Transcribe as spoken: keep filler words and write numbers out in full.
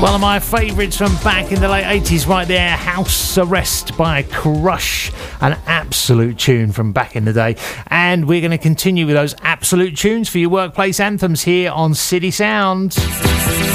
One of my favourites from back in the late eighties right there, House Arrest by Crush, an absolute tune from back in the day. And we're going to continue with those absolute tunes for your workplace anthems here on City Sound.